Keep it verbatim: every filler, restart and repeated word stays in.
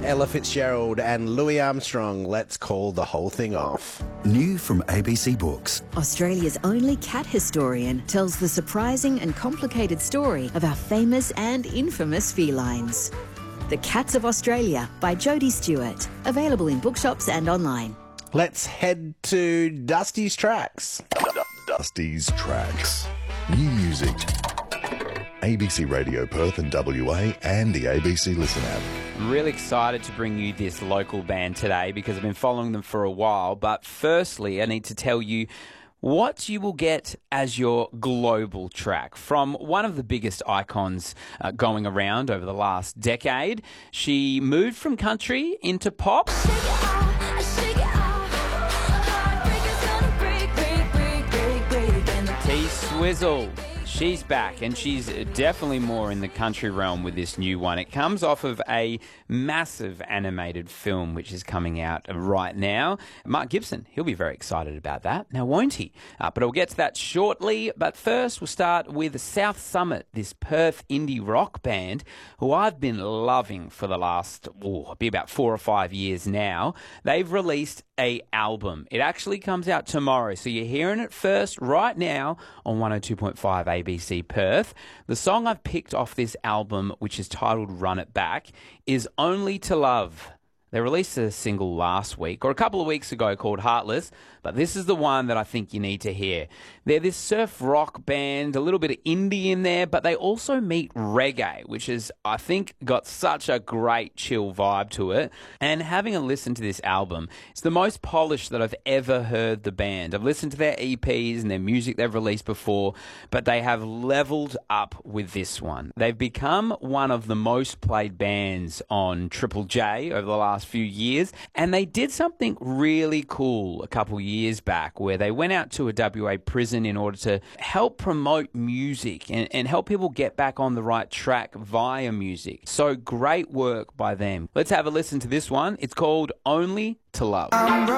Ella Fitzgerald and Louis Armstrong. Let's call the whole thing off. New from A B C Books. Australia's only cat historian tells the surprising and complicated story of our famous and infamous felines. The Cats of Australia by Jodie Stewart. Available in bookshops and online. Let's head to Dusty's Tracks. Dusty's Tracks. New music. A B C Radio Perth and W A and the A B C Listen app. I'm really excited to bring you this local band today because I've been following them for a while. But firstly, I need to tell you what you will get as your global track from one of the biggest icons uh, going around over the last decade. She moved from country into pop. T-Swizzle. She's back, and she's definitely more in the country realm with this new one. It comes off of a massive animated film which is coming out right now. Mark Gibson, he'll be very excited about that. Now, won't he? Uh, but I'll get to that shortly. But first, we'll start with South Summit, this Perth indie rock band who I've been loving for the last, oh, it'll be about four or five years now. They've released a album. It actually comes out tomorrow, so you're hearing it first right now on one oh two point five A B C Perth. The song I've picked off this album, which is titled Run It Back, is Only to Love. They released a single last week, or a couple of weeks ago, called Heartless, but this is the one that I think you need to hear. They're this surf rock band, a little bit of indie in there, but they also meet reggae, which has, I think, got such a great chill vibe to it. And having a listen to this album, it's the most polished that I've ever heard the band. I've listened to their E Ps and their music they've released before, but they have leveled up with this one. They've become one of the most played bands on Triple J over the last few years, and they did something really cool a couple years back where they went out to a W A prison in order to help promote music and, and help people get back on the right track via music. So great work by them. Let's have a listen to this one. It's called Only to Love. I'm